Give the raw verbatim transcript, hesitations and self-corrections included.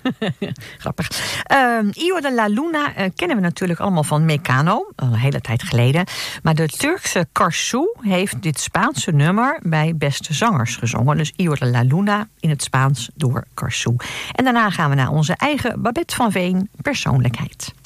Grappig. Uh, Io de la Luna uh, kennen we natuurlijk allemaal van Mecano, al een hele tijd geleden. Maar de Turkse Karsu heeft dit Spaanse nummer bij Beste Zangers gezongen. Dus Io de la Luna in het Spaans door Karsu. En daarna gaan we naar onze eigen Babette van Veen persoonlijkheid.